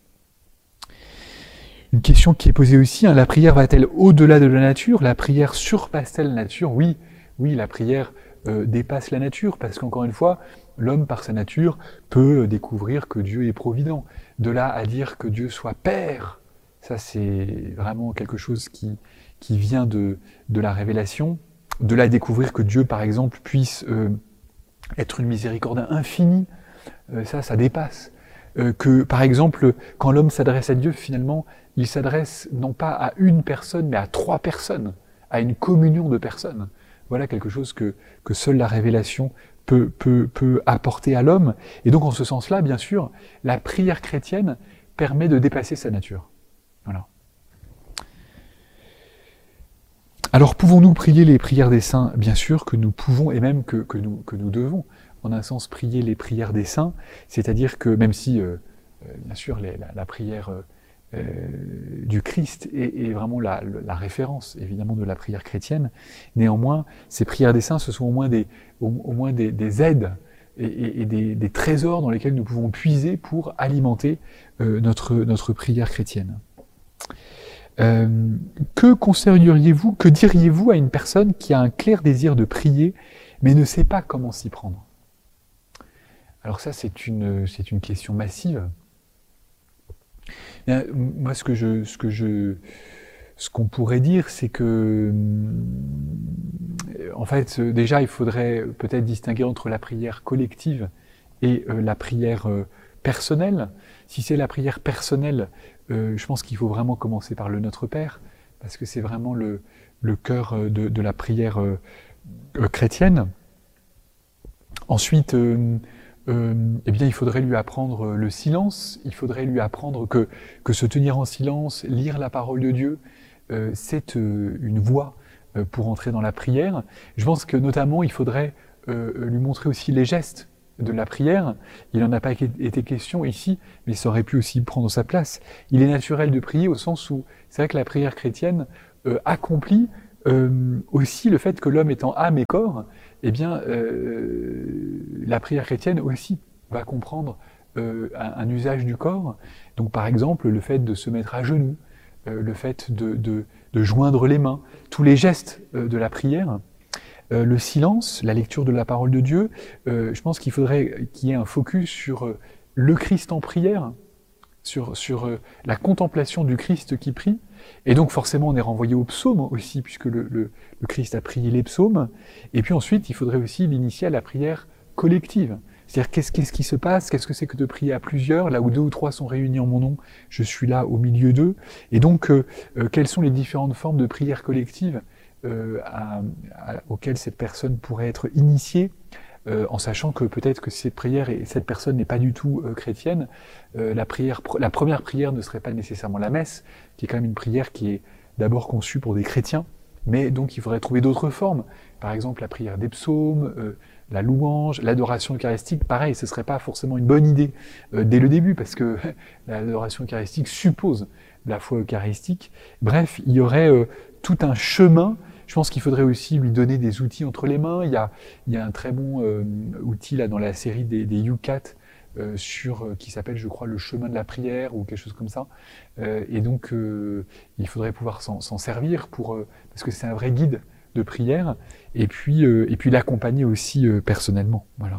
Une question qui est posée aussi, hein, la prière va-t-elle au-delà de la nature? La prière surpasse-t-elle la nature? Oui, oui, la prière euh, dépasse la nature, parce qu'encore une fois, l'homme, par sa nature, peut découvrir que Dieu est provident. De là à dire que Dieu soit Père, ça, c'est vraiment quelque chose qui, qui vient de, de la révélation. De là à découvrir que Dieu, par exemple, puisse euh, être une miséricorde infinie, euh, ça, ça dépasse. Euh, que, par exemple, quand l'homme s'adresse à Dieu, finalement, il s'adresse non pas à une personne, mais à trois personnes, à une communion de personnes. Voilà quelque chose que, que seule la révélation peut, peut, peut apporter à l'homme. Et donc, en ce sens-là, bien sûr, la prière chrétienne permet de dépasser sa nature. Voilà. Alors, pouvons-nous prier les prières des saints? Bien sûr que nous pouvons, et même que, que, nous, que nous devons, en un sens, prier les prières des saints, c'est-à-dire que, même si, euh, bien sûr, les, la, la prière euh, du Christ est, est vraiment la, la référence, évidemment, de la prière chrétienne, néanmoins, ces prières des saints, ce sont au moins des, au, au moins des, des aides et, et, et des, des trésors dans lesquels nous pouvons puiser pour alimenter euh, notre, notre prière chrétienne. Euh, que conseilleriez-vous, que diriez-vous à une personne qui a un clair désir de prier, mais ne sait pas comment s'y prendre? Alors ça, c'est une, c'est une question massive. Bien, moi, ce que je, ce que je, ce qu'on pourrait dire, c'est que, en fait, déjà, il faudrait peut-être distinguer entre la prière collective et euh, la prière euh, personnelle. Si c'est la prière personnelle, euh, je pense qu'il faut vraiment commencer par le Notre Père, parce que c'est vraiment le, le cœur de, de la prière euh, euh, chrétienne. Ensuite, euh, euh, eh bien, il faudrait lui apprendre le silence, il faudrait lui apprendre que, que se tenir en silence, lire la parole de Dieu, euh, c'est euh, une voie euh, pour entrer dans la prière. Je pense que notamment, il faudrait euh, lui montrer aussi les gestes de la prière. Il n'en a pas été question ici, mais ça aurait pu aussi prendre sa place. Il est naturel de prier au sens où c'est vrai que la prière chrétienne euh, accomplit euh, aussi le fait que l'homme étant âme et corps, eh bien, euh, la prière chrétienne aussi va comprendre euh, un, un usage du corps. Donc, par exemple, le fait de se mettre à genoux, euh, le fait de, de, de joindre les mains, tous les gestes euh, de la prière. Euh, le silence, la lecture de la parole de Dieu, euh, je pense qu'il faudrait qu'il y ait un focus sur euh, le Christ en prière, sur, sur euh, la contemplation du Christ qui prie. Et donc forcément on est renvoyé aux psaumes aussi, puisque le, le, le Christ a prié les psaumes. Et puis ensuite il faudrait aussi l'initier à la prière collective, C'est-à-dire qu'est-ce, qu'est-ce qui se passe, qu'est-ce que c'est que de prier à plusieurs, là où deux ou trois sont réunis en mon nom, je suis là au milieu d'eux. Et donc, euh, euh, quelles sont les différentes formes de prière collective euh, à, à, auxquelles cette personne pourrait être initiée, euh, en sachant que peut-être que cette prière et cette personne n'est pas du tout euh, chrétienne. Euh, la prière, la première prière ne serait pas nécessairement la messe, qui est quand même une prière qui est d'abord conçue pour des chrétiens, mais donc il faudrait trouver d'autres formes. Par exemple, la prière des psaumes, euh, la louange, l'adoration eucharistique, pareil, ce serait pas forcément une bonne idée euh, dès le début, parce que l'adoration eucharistique suppose la foi eucharistique. Bref, il y aurait euh, tout un chemin. Je pense qu'il faudrait aussi lui donner des outils entre les mains. Il y a, il y a un très bon euh, outil là dans la série des, des YouCat euh, sur euh, qui s'appelle, je crois, le chemin de la prière ou quelque chose comme ça. Euh, et donc, euh, il faudrait pouvoir s'en, s'en servir pour euh, parce que c'est un vrai guide de prière. Et puis, euh, et puis l'accompagner aussi euh, personnellement. Voilà.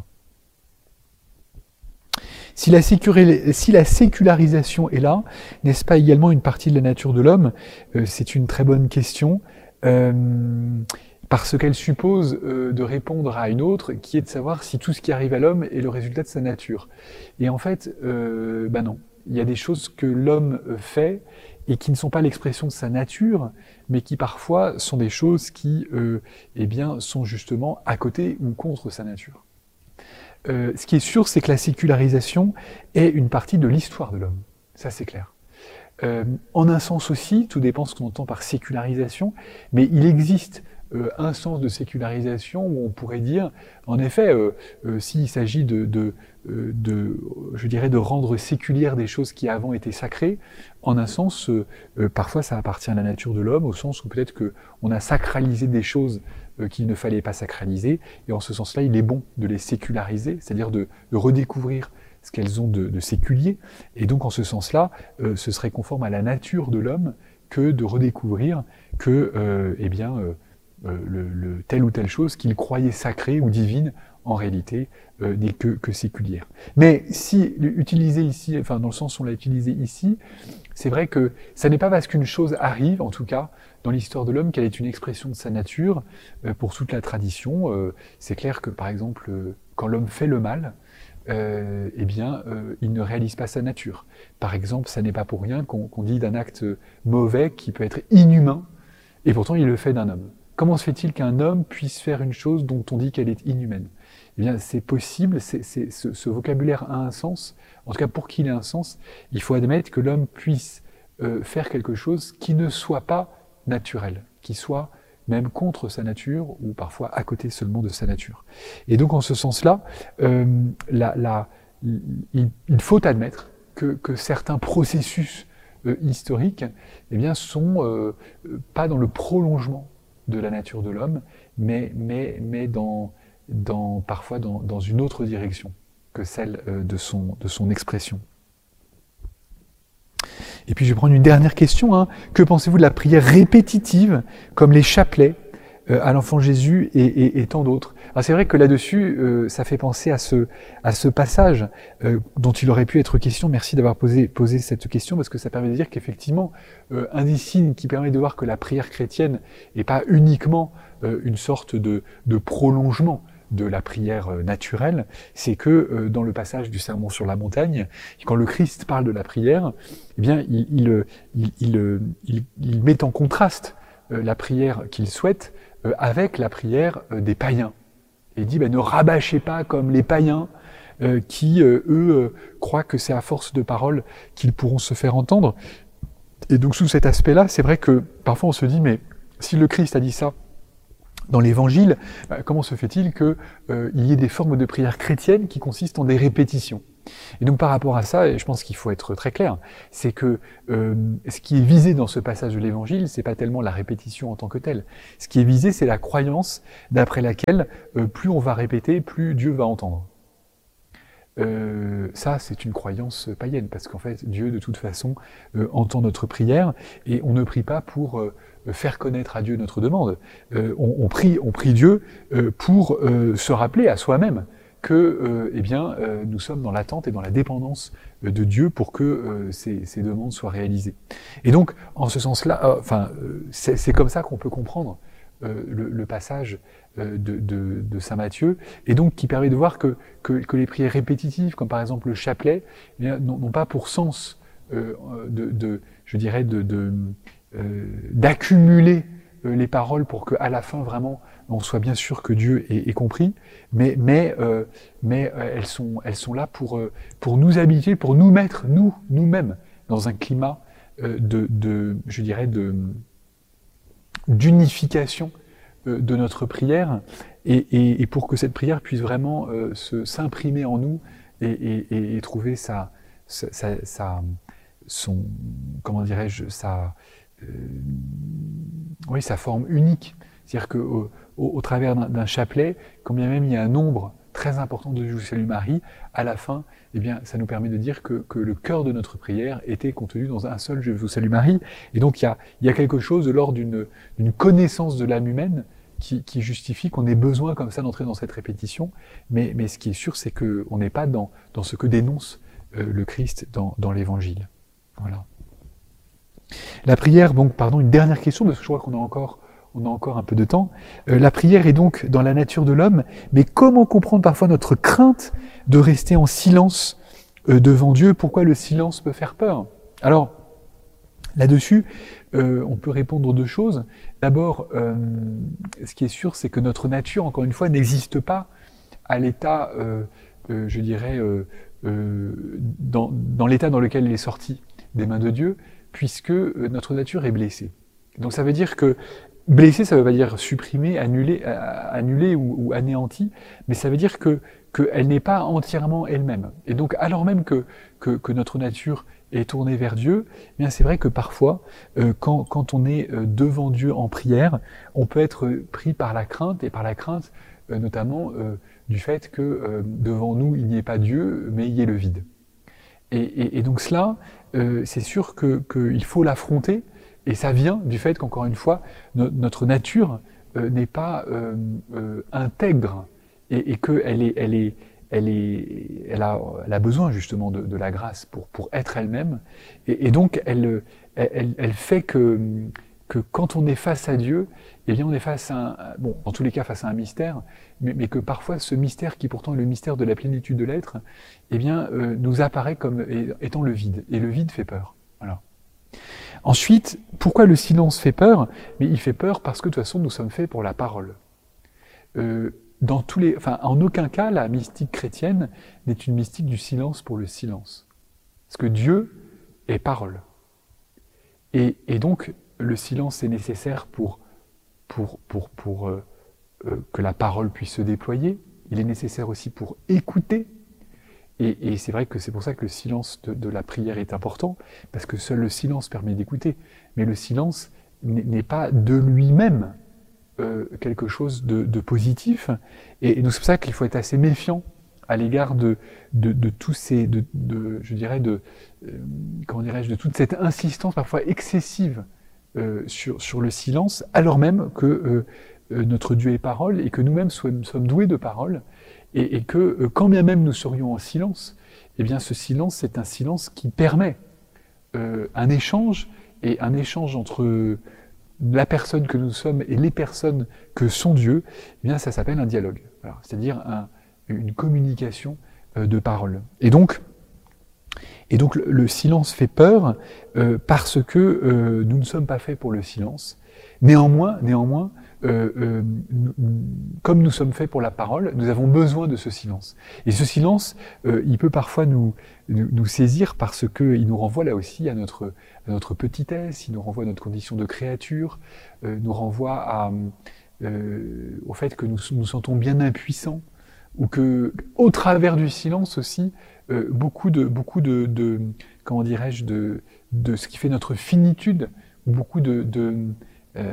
Si la, sécuré, si la sécularisation est là, n'est-ce pas également une partie de la nature de l'homme? euh, C'est une très bonne question. Euh, parce qu'elle suppose euh, de répondre à une autre, qui est de savoir si tout ce qui arrive à l'homme est le résultat de sa nature. Et en fait, euh, ben non. Il y a des choses que l'homme fait et qui ne sont pas l'expression de sa nature, mais qui parfois sont des choses qui, euh, eh bien, sont justement à côté ou contre sa nature. Euh, ce qui est sûr, c'est que la sécularisation est une partie de l'histoire de l'homme. Ça, c'est clair. Euh, en un sens aussi, tout dépend de ce qu'on entend par sécularisation, mais il existe euh, un sens de sécularisation où on pourrait dire, en effet, euh, euh, s'il s'agit de, de, euh, de, je dirais, de rendre séculières des choses qui avant étaient sacrées, en un sens, euh, euh, parfois ça appartient à la nature de l'homme, au sens où peut-être qu'on a sacralisé des choses euh, qu'il ne fallait pas sacraliser, et en ce sens-là, il est bon de les séculariser, c'est-à-dire de, de redécouvrir ce qu'elles ont de, de séculier, et donc en ce sens-là, euh, ce serait conforme à la nature de l'homme que de redécouvrir que, euh, eh bien, euh, euh, le, le, telle ou telle chose qu'il croyait sacrée ou divine, en réalité, euh, n'est que, que séculière. Mais si utilisé ici, enfin dans le sens où on l'a utilisé ici, c'est vrai que ça n'est pas parce qu'une chose arrive, en tout cas, dans l'histoire de l'homme, qu'elle est une expression de sa nature, euh, pour toute la tradition. Euh, c'est clair que, par exemple, euh, quand l'homme fait le mal, Euh, eh bien, euh, il ne réalise pas sa nature. Par exemple, ça n'est pas pour rien qu'on qu'on dit d'un acte mauvais qui peut être inhumain, et pourtant il le fait d'un homme. Comment se fait-il qu'un homme puisse faire une chose dont on dit qu'elle est inhumaine? Eh bien, c'est possible, c'est, c'est, ce, ce vocabulaire a un sens. En tout cas, pour qu'il ait un sens, il faut admettre que l'homme puisse euh, faire quelque chose qui ne soit pas naturel, qui soit même contre sa nature, ou parfois à côté seulement de sa nature. Et donc en ce sens-là, euh, la, la, il, il faut admettre que, que certains processus euh, historiques eh bien, sont euh, pas dans le prolongement de la nature de l'homme, mais, mais, mais dans, dans, parfois dans, dans une autre direction que celle euh, de, son, de son expression. Et puis je vais prendre une dernière question. Hein. Que pensez-vous de la prière répétitive, comme les chapelets euh, à l'enfant Jésus et, et, et tant d'autres? Alors c'est vrai que là-dessus, euh, ça fait penser à ce, à ce passage euh, dont il aurait pu être question. Merci d'avoir posé, posé cette question, parce que ça permet de dire qu'effectivement, euh, un des signes qui permet de voir que la prière chrétienne n'est pas uniquement euh, une sorte de, de prolongement de la prière naturelle, c'est que euh, dans le passage du Sermon sur la montagne, quand le Christ parle de la prière, eh bien, il, il, il, il, il, il met en contraste euh, la prière qu'il souhaite euh, avec la prière euh, des païens. Et il dit, ben, ne rabâchez pas comme les païens euh, qui, euh, eux, euh, croient que c'est à force de paroles qu'ils pourront se faire entendre. Et donc, sous cet aspect-là, c'est vrai que parfois on se dit, mais si le Christ a dit ça dans l'Évangile, comment se fait-il qu'il euh, y ait des formes de prière chrétienne qui consistent en des répétitions? Et donc par rapport à ça, et je pense qu'il faut être très clair, c'est que euh, ce qui est visé dans ce passage de l'Évangile, c'est pas tellement la répétition en tant que telle. Ce qui est visé, c'est la croyance d'après laquelle euh, plus on va répéter, plus Dieu va entendre. Euh, ça, c'est une croyance païenne, parce qu'en fait, Dieu, de toute façon, euh, entend notre prière, et on ne prie pas pour euh, faire connaître à Dieu notre demande. Euh, on, on prie, on prie Dieu euh, pour euh, se rappeler à soi-même que, euh, eh bien, euh, nous sommes dans l'attente et dans la dépendance de Dieu pour que euh, ces, ces demandes soient réalisées. Et donc, en ce sens-là, euh, enfin, euh, c'est, c'est comme ça qu'on peut comprendre euh, le, le passage euh, de, de, de saint Matthieu, et donc qui permet de voir que, que, que les prières répétitives, comme par exemple le chapelet, eh bien, n'ont, n'ont pas pour sens euh, de, de, je dirais, de, de, euh, d'accumuler euh, les paroles pour qu'à la fin, vraiment, on soit bien sûr que Dieu est, est compris, mais, mais, euh, mais euh, elles, sont, elles sont là pour, euh, pour nous habituer, pour nous mettre, nous, nous-mêmes, dans un climat euh, de, de, je dirais, de, d'unification euh, de notre prière, et, et, et pour que cette prière puisse vraiment euh, se, s'imprimer en nous et, et, et trouver sa, sa, sa, sa son, comment dirais-je, sa, euh, oui, sa forme unique. C'est-à-dire qu'au au, au travers d'un, d'un chapelet, quand bien même il y a un nombre très important de Je vous salue Marie, à la fin, eh bien, ça nous permet de dire que, que le cœur de notre prière était contenu dans un seul Je vous salue Marie. Et donc il y a, il y a quelque chose de l'ordre d'une, d'une connaissance de l'âme humaine qui, qui justifie qu'on ait besoin comme ça d'entrer dans cette répétition. Mais, mais ce qui est sûr, c'est qu'on n'est pas dans, dans ce que dénonce euh, le Christ dans, dans l'Évangile. Voilà. La prière, donc, pardon, une dernière question, parce que je crois qu'on a encore, on a encore un peu de temps. Euh, la prière est donc dans la nature de l'homme, mais comment comprendre parfois notre crainte de rester en silence euh, devant Dieu? Pourquoi le silence peut faire peur? Alors, là-dessus, euh, on peut répondre deux choses. D'abord, euh, ce qui est sûr, c'est que notre nature, encore une fois, n'existe pas à l'état, euh, euh, je dirais, euh, euh, dans, dans l'état dans lequel elle est sortie des mains de Dieu, puisque notre nature est blessée. Donc ça veut dire que blessée, ça veut pas dire supprimer, annuler, annuler ou, ou anéanti, mais ça veut dire que qu'elle n'est pas entièrement elle-même. Et donc alors même que que, que notre nature est tournée vers Dieu, eh bien c'est vrai que parfois, euh, quand quand on est devant Dieu en prière, on peut être pris par la crainte et par la crainte euh, notamment euh, du fait que euh, devant nous il n'y ait pas Dieu, mais il y ait le vide. Et, et, et donc cela, euh, c'est sûr que qu'il faut l'affronter, et ça vient du fait qu'encore une fois, no, notre nature euh, n'est pas euh, euh, intègre, et, et qu'elle est, elle est, elle est, elle a, elle a besoin justement de, de la grâce pour pour être elle-même, et, et donc elle, elle, elle fait que que quand on est face à Dieu, eh bien on est face à un, bon, en tous les cas face à un mystère, mais, mais que parfois ce mystère qui pourtant est le mystère de la plénitude de l'être, eh bien euh, nous apparaît comme étant le vide, et le vide fait peur. Voilà. Ensuite, pourquoi le silence fait peur? Mais il fait peur parce que de toute façon nous sommes faits pour la parole. Euh, dans tous les, enfin, en aucun cas la mystique chrétienne n'est une mystique du silence pour le silence, parce que Dieu est parole, et, et donc le silence est nécessaire pour, pour, pour, pour euh, euh, que la parole puisse se déployer. Il est nécessaire aussi pour écouter. Et, et c'est vrai que c'est pour ça que le silence de, de la prière est important, parce que seul le silence permet d'écouter. Mais le silence n'est pas de lui-même euh, quelque chose de, de positif. Et, et donc c'est pour ça qu'il faut être assez méfiant à l'égard de, de, de tous ces, de, de, je dirais, de, euh, comment dirais-je, de toute cette insistance parfois excessive Euh, sur, sur le silence, alors même que euh, euh, notre Dieu est parole et que nous-mêmes sommes, sommes doués de parole, et, et que euh, quand bien même nous serions en silence, eh bien ce silence c'est un silence qui permet euh, un échange, et un échange entre la personne que nous sommes et les personnes que sont Dieu, eh bien ça s'appelle un dialogue, voilà, c'est-à-dire un, une communication euh, de parole. Et donc, Et donc le, le silence fait peur euh, parce que euh, nous ne sommes pas faits pour le silence. Néanmoins, néanmoins, euh, euh, nous, comme nous sommes faits pour la parole, nous avons besoin de ce silence. Et ce silence, euh, il peut parfois nous, nous, nous saisir parce qu'il nous renvoie là aussi à notre, à notre petitesse, il nous renvoie à notre condition de créature, euh, nous renvoie à, euh, au fait que nous nous sentons bien impuissants, ou que, au travers du silence aussi, euh, beaucoup de, beaucoup de, de comment dirais-je, de, de ce qui fait notre finitude, beaucoup de, de, euh,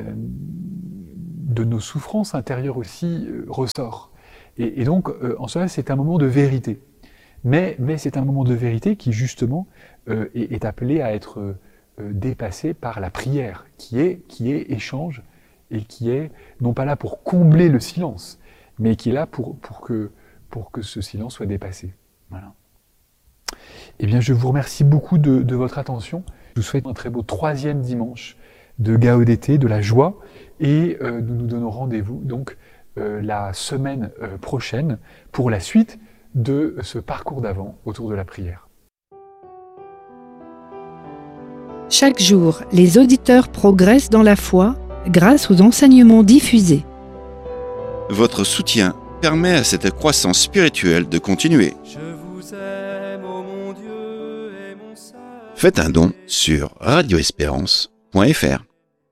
de nos souffrances intérieures aussi euh, ressort. Et, et donc, euh, en cela, c'est un moment de vérité. Mais, mais c'est un moment de vérité qui, justement, euh, est, est appelé à être euh, dépassé par la prière, qui est, qui est échange, et qui est, non pas là pour combler le silence, mais qui est là pour, pour, que, pour que ce silence soit dépassé. Voilà. Eh bien, je vous remercie beaucoup de, de votre attention. Je vous souhaite un très beau troisième dimanche de gaudété, de la joie, et euh, nous nous donnons rendez-vous donc euh, la semaine euh, prochaine pour la suite de ce parcours d'Avent autour de la prière. Chaque jour, les auditeurs progressent dans la foi grâce aux enseignements diffusés. Votre soutien permet à cette croissance spirituelle de continuer. Je vous aime, ô mon Dieu et mon Saint. Faites un don sur radio espérance point f r.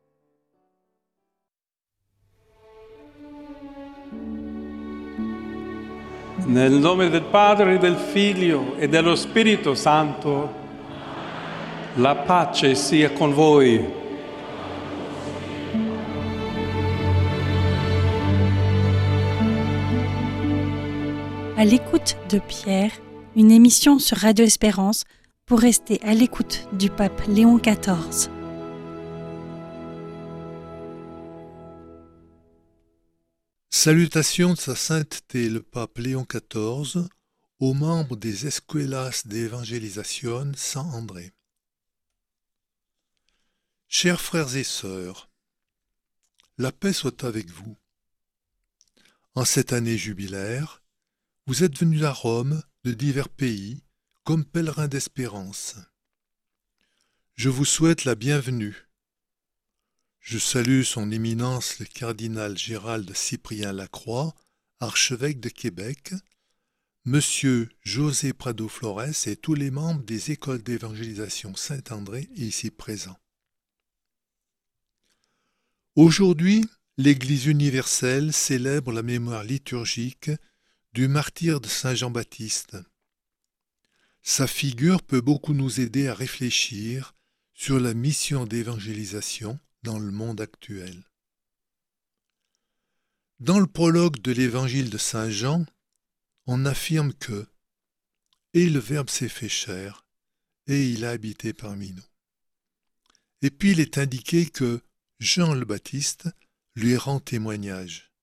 Nel nome del Padre, del Figlio e dello Spirito Santo, la pace sia con voi. À l'écoute de Pierre, une émission sur Radio Espérance pour rester à l'écoute du pape Léon quatorze. Salutations de sa sainteté le pape Léon quatorze aux membres des Escuelas de Evangelización San André. Chers frères et sœurs, la paix soit avec vous. En cette année jubilaire, vous êtes venus à Rome de divers pays comme pèlerins d'espérance. Je vous souhaite la bienvenue. Je salue son éminence le cardinal Gérald Cyprien Lacroix, archevêque de Québec, monsieur José Prado Flores et tous les membres des écoles d'évangélisation Saint-André ici présents. Aujourd'hui, l'Église universelle célèbre la mémoire liturgique du martyr de Saint Jean-Baptiste. Sa figure peut beaucoup nous aider à réfléchir sur la mission d'évangélisation dans le monde actuel. Dans le prologue de l'évangile de Saint Jean, on affirme que « Et le Verbe s'est fait chair, et il a habité parmi nous ». Et puis il est indiqué que Jean le Baptiste lui rend témoignage.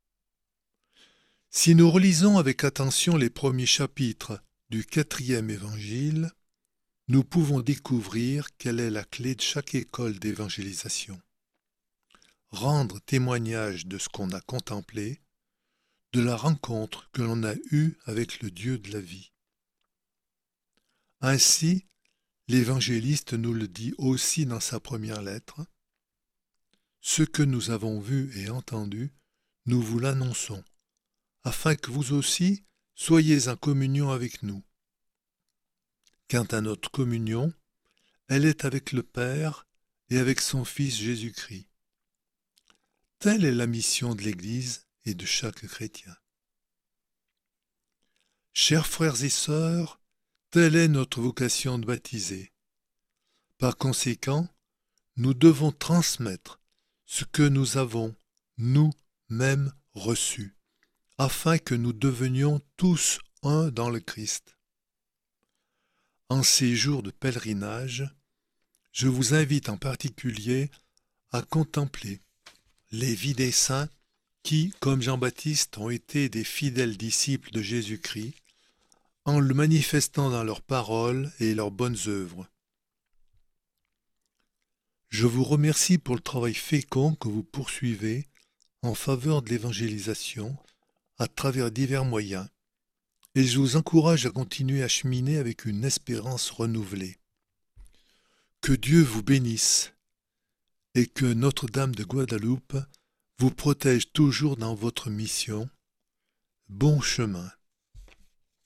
Si nous relisons avec attention les premiers chapitres du quatrième évangile, nous pouvons découvrir quelle est la clé de chaque école d'évangélisation. Rendre témoignage de ce qu'on a contemplé, de la rencontre que l'on a eue avec le Dieu de la vie. Ainsi, l'évangéliste nous le dit aussi dans sa première lettre. Ce que nous avons vu et entendu, nous vous l'annonçons, afin que vous aussi soyez en communion avec nous. Quant à notre communion, elle est avec le Père et avec son Fils Jésus-Christ. Telle est la mission de l'Église et de chaque chrétien. Chers frères et sœurs, telle est notre vocation de baptiser. Par conséquent, nous devons transmettre ce que nous avons nous-mêmes reçu, afin que nous devenions tous un dans le Christ. En ces jours de pèlerinage, je vous invite en particulier à contempler les vies des saints qui, comme Jean-Baptiste, ont été des fidèles disciples de Jésus-Christ, en le manifestant dans leurs paroles et leurs bonnes œuvres. Je vous remercie pour le travail fécond que vous poursuivez en faveur de l'évangélisation à travers divers moyens, et je vous encourage à continuer à cheminer avec une espérance renouvelée. Que Dieu vous bénisse et que Notre-Dame de Guadeloupe vous protège toujours dans votre mission. Bon chemin.